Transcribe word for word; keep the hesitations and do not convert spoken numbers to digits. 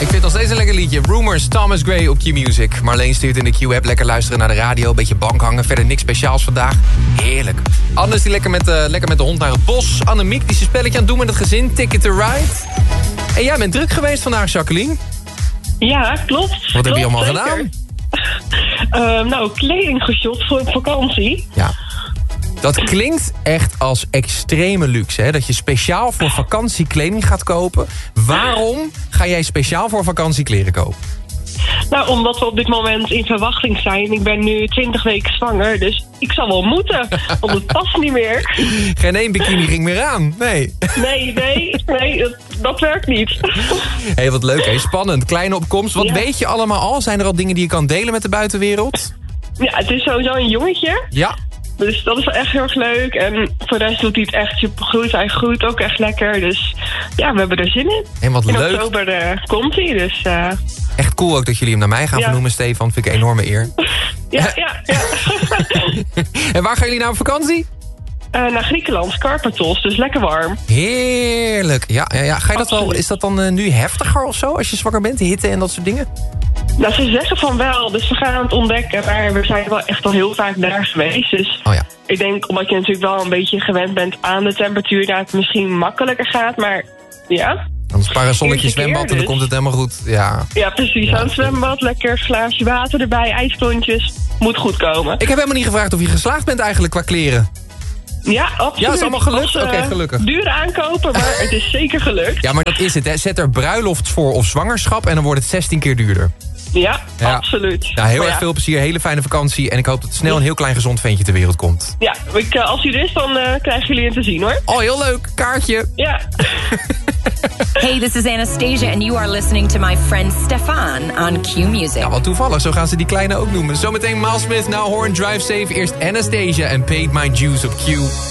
Ik vind het nog steeds een lekker liedje. Rumors, Thomas Gray op Q-Music. Marleen stuurt in de Q-app. Lekker luisteren naar de radio. Een beetje bank hangen. Verder niks speciaals vandaag. Heerlijk. Anders die lekker met, uh, lekker met de hond naar het bos. Annemiek die zijn spelletje aan het doen met het gezin. Ticket to Ride. En jij bent druk geweest vandaag, Jacqueline. Ja, klopt. Wat klopt, heb je allemaal zeker. gedaan? Uh, nou, kleding geshot voor op vakantie. Ja. Dat klinkt echt als extreme luxe, hè? Dat je speciaal voor vakantie kleding gaat kopen. Waarom ga jij speciaal voor vakantie kleren kopen? Nou, omdat we op dit moment in verwachting zijn. Ik ben nu twintig weken zwanger, dus ik zal wel moeten. Want het past niet meer. Geen één bikini ring meer aan, nee. Nee, nee, nee, dat, dat werkt niet. Hé, hey, wat leuk, hè? Spannend. Kleine opkomst. Wat Ja. weet je allemaal al? Zijn er al dingen die je kan delen met de buitenwereld? Ja, het is sowieso een jongetje. Ja. Dus dat is wel echt heel erg leuk. En voor de rest doet hij het echt supergoed. Hij groeit ook echt lekker. Dus ja, we hebben er zin in. En wat in leuk. oktober uh, komt hij, dus... Uh, Echt cool ook dat jullie hem naar mij gaan Ja. vernoemen, Stefan. Vind ik een enorme eer. ja, ja, ja. En waar gaan jullie nou op vakantie? Uh, naar Griekenland, Karpathos, dus lekker warm. Heerlijk. Ja, ja, ja. Ga je dat wel, Absoluut. is dat dan uh, nu heftiger of zo? Als je zwanger bent, hitte en dat soort dingen? Nou, ze zeggen van wel, dus we gaan het ontdekken. Maar we zijn wel echt al heel vaak daar geweest. Dus Oh ja. ik denk, omdat je natuurlijk wel een beetje gewend bent aan de temperatuur... dat het misschien makkelijker gaat, maar ja... Dan een parasolletje Eerste keer zwembad en dan dus. komt het helemaal goed. Ja. Ja, precies. Ja, aan het zwembad, lekker glaasje water erbij, ijsklontjes. Moet goed komen. Ik heb helemaal niet gevraagd of je geslaagd bent eigenlijk qua kleren. Ja, absoluut. Ja, is allemaal gelukt? Het was, uh, Oké, gelukkig. Duur aankopen, maar het is zeker gelukt. Ja, maar dat is het. Hè. Zet er bruiloft voor of zwangerschap en dan wordt het zestien keer duurder. Ja, Ja. absoluut. Ja, heel Maar erg ja, veel plezier, hele fijne vakantie. En ik hoop dat snel een heel klein gezond ventje ter wereld komt. Ja, ik, uh, als hij er is, dan uh, krijgen jullie hem te zien, hoor. Oh, heel leuk. Kaartje. Ja. Hey, this is Anastasia and you are listening to my friend Stefan on Q Music. Ja, wat toevallig. Zo gaan ze die kleine ook noemen. Zometeen Miles Smith, Now Horn, Drive Safe. Eerst Anastasia en Paid My Dues op Q.